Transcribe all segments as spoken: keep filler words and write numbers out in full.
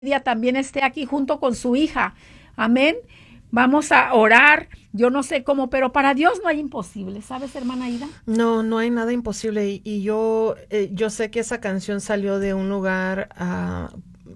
Ella también esté aquí junto con su hija. Amén. Vamos a orar. Yo no sé cómo, pero para Dios no hay imposible, ¿sabes, hermana Ida? No, no hay nada imposible. Y, y yo, eh, yo sé que esa canción salió de un lugar, uh,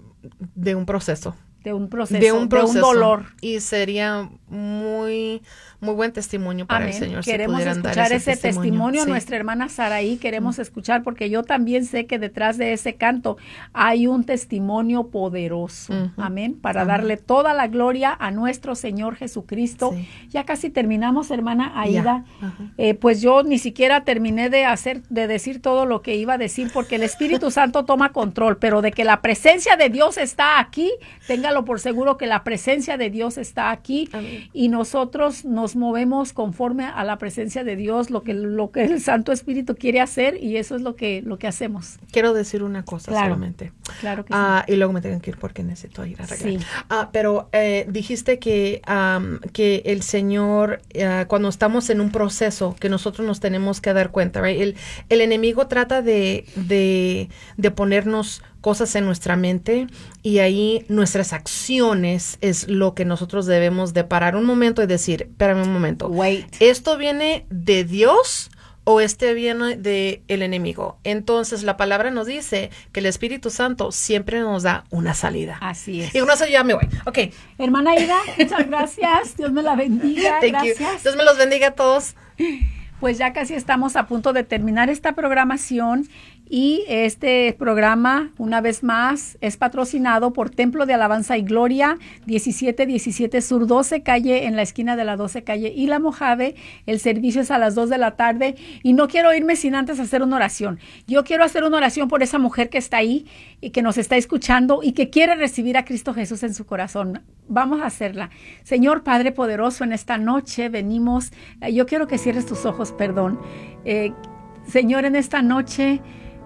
de un proceso. De un proceso, De un proceso. de un dolor. Y sería muy, muy buen testimonio para Amén. el Señor. Queremos si pudieran escuchar dar ese, ese testimonio, testimonio. Sí. Nuestra hermana Saraí, queremos mm. escuchar, porque yo también sé que detrás de ese canto hay un testimonio poderoso. Uh-huh. Amén. Para Amén. Darle toda la gloria a nuestro Señor Jesucristo. Sí. Ya casi terminamos, hermana Aida. Uh-huh. Eh, pues yo ni siquiera terminé de hacer, de decir todo lo que iba a decir, porque el Espíritu Santo toma control, pero de que la presencia de Dios está aquí, téngalo por seguro que la presencia de Dios está aquí. Amén. Y nosotros nos movemos conforme a la presencia de Dios, lo que, lo que el Santo Espíritu quiere hacer, y eso es lo que, lo que hacemos. Quiero decir una cosa claro, solamente. Claro que uh, sí. Y luego me tengo que ir porque necesito ir a arreglar. Sí. Uh, pero eh, dijiste que, um, que el Señor, uh, cuando estamos en un proceso, que nosotros nos tenemos que dar cuenta, right? el, el enemigo trata de, de, de ponernos cosas en nuestra mente, y ahí nuestras acciones es lo que nosotros debemos de parar un momento y decir, espérame un momento, Wait. ¿esto viene de Dios o este viene de el enemigo? Entonces la palabra nos dice que el Espíritu Santo siempre nos da una salida. Así es. Y con eso ya me voy. Ok. Hermana Ida, muchas gracias. Dios me la bendiga. Thank gracias. You. Dios me los bendiga a todos. Pues ya casi estamos a punto de terminar esta programación, y este programa, una vez más, es patrocinado por Templo de Alabanza y Gloria, diecisiete diecisiete Sur doce Calle, en la esquina de la doce Calle y La Mojave. El servicio es a las dos de la tarde, y no quiero irme sin antes hacer una oración. Yo quiero hacer una oración por esa mujer que está ahí y que nos está escuchando y que quiere recibir a Cristo Jesús en su corazón. Vamos a hacerla. Señor Padre poderoso, en esta noche venimos, yo quiero que cierres tus ojos, perdón. Eh, Señor, en esta noche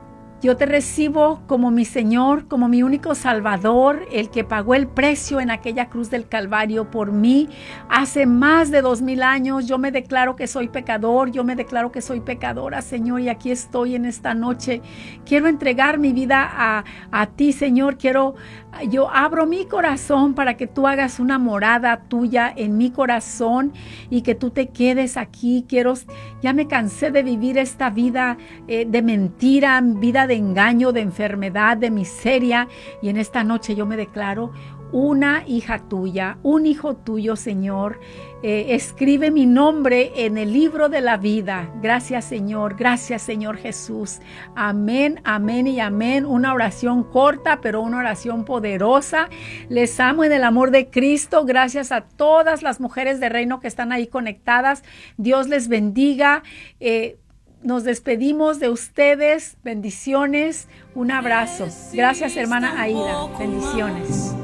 yo te recibo como mi Señor, como mi único Salvador, el que pagó el precio en aquella cruz del Calvario por mí hace más de dos mil años. Yo me declaro que soy pecador, yo me declaro que soy pecadora, Señor, y aquí estoy en esta noche. Quiero entregar mi vida a, a ti, Señor. Quiero, yo abro mi corazón para que tú hagas una morada tuya en mi corazón y que tú te quedes aquí. Quiero, ya me cansé de vivir esta vida eh, de mentira, vida de de engaño, de enfermedad, de miseria, y en esta noche yo me declaro una hija tuya, un hijo tuyo, Señor. Eh, escribe mi nombre en el libro de la vida. Gracias, Señor. Gracias, Señor Jesús. Amén, amén y amén. Una oración corta, pero una oración poderosa. Les amo en el amor de Cristo. Gracias a todas las mujeres de Reino que están ahí conectadas. Dios les bendiga. Eh, Nos despedimos de ustedes. Bendiciones. Un abrazo. Gracias, hermana Aida. Bendiciones.